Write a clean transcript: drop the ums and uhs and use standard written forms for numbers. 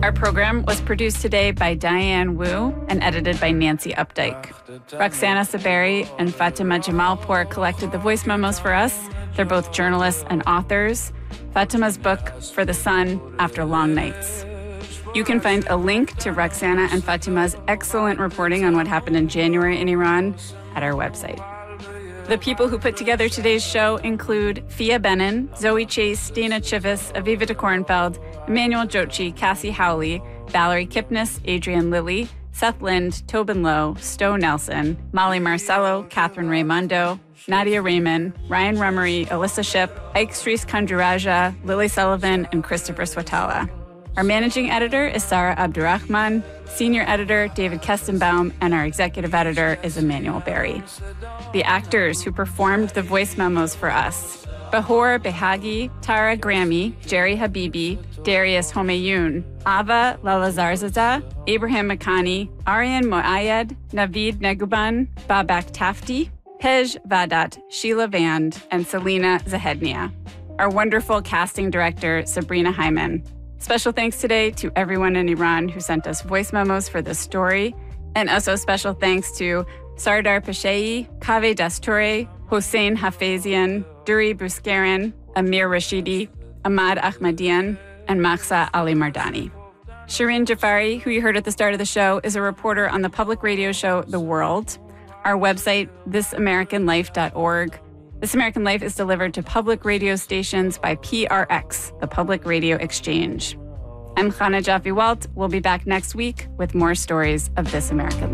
Our program was produced today by Diane Wu and edited by Nancy Updike. Roxana Saberi and Fatima Jamalpour collected the voice memos for us. They're both journalists and authors. Fatima's book, For the Sun After Long Nights. You can find a link to Roxana and Fatima's excellent reporting on what happened in January in Iran at our website. The people who put together today's show include Fia Benin, Zoe Chase, Dana Chivis, Aviva de Kornfeld, Emmanuel Jochi, Cassie Howley, Valerie Kipnis, Adrian Lilly, Seth Lind, Tobin Lowe, Stowe Nelson, Molly Marcello, Catherine Raymondo, Nadia Raymond, Ryan Rummery, Alyssa Ship, Ike Strees Kanduraja, Lily Sullivan, and Christopher Swatala. Our managing editor is Sarah Abdurrahman, senior editor David Kestenbaum, and our executive editor is Emmanuel Berry. The actors who performed the voice memos for us: Bahor Behagi, Tara Grammy, Jerry Habibi, Darius Homayun, Ava Lalazarzada, Abraham Makani, Aryan Moayed, Navid Neguban, Babak Tafti, Pej Vadat, Sheila Vand, and Selena Zahednia. Our wonderful casting director, Sabrina Hyman. Special thanks today to everyone in Iran who sent us voice memos for this story. And also special thanks to Sardar Pashei, Kaveh Dasture, Hossein Hafizian, Duri Buskaran, Amir Rashidi, Ahmad Ahmadian, and Mahsa Ali Mardani. Shireen Jafari, who you heard at the start of the show, is a reporter on the public radio show The World. Our website, thisamericanlife.org. This American Life is delivered to public radio stations by PRX, the Public Radio Exchange. I'm Chana Jaffe-Walt. We'll be back next week with more stories of This American Life.